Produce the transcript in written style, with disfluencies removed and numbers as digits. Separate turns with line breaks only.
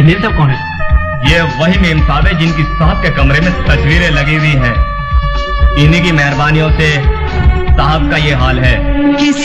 मीर साहब कौन है?
ये वही मेम साहब है जिनकी साहब के कमरे में तस्वीरें लगी हुई हैं। इन्हीं की मेहरबानियों से साहब का ये हाल है।